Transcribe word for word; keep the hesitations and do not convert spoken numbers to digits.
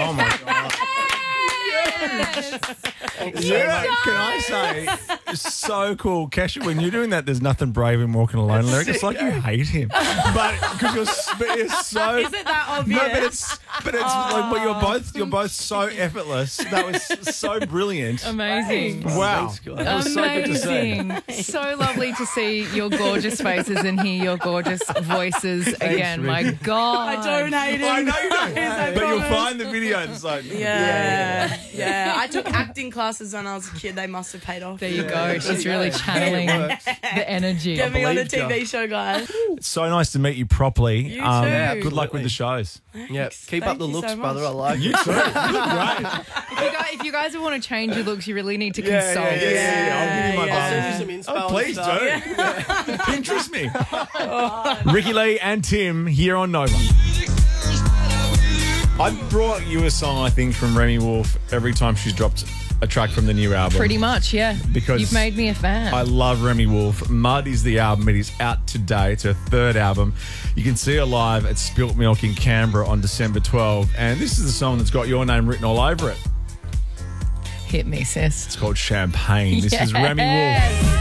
Oh, my God. Yeah, can I say, it's so cool. Kesha, when you're doing that, there's nothing brave in walking alone lyric. It's like you hate him. But because you're, but it's so. Is it that obvious? No, but it's, but it's like, but you're both, you're both so effortless. That was so brilliant. Amazing. Wow. Thanks, guys. That was so good to see. Amazing. So lovely to see your gorgeous faces and hear your gorgeous voices again. My God. I don't hate him. I know you don't. I But you'll promise. find the video. It's like, Yeah, yeah. I took acting classes when I was a kid. They must have paid off. There you go. She's really channeling the energy. Get me on a believed T V ya. show, guys. It's so nice to meet you properly. You Um, too. Yeah, good luck with absolutely. the shows. Yeah, keep Thank up the you so looks, much. brother. I like You it. too. You look great. If you guys, if you guys want to change your looks, you really need to Yeah, consult. yeah, yeah, yeah, yeah. I'll give you my Yeah. I'll buzzer. send you some inspo Oh, and please stuff. do. Pinterest me. Ricky Lee and Tim here on Nova. I brought you a song, I think, from Remy Wolf every time she's dropped a track from the new album. Pretty much, yeah. Because you've made me a fan. I love Remy Wolf. Mud is the album. It is out today. It's her third album. You can see her live at Spilt Milk in Canberra on December twelfth. And this is the song that's got your name written all over it. Hit me, sis. It's called Champagne. This is Remy Wolf. Yes.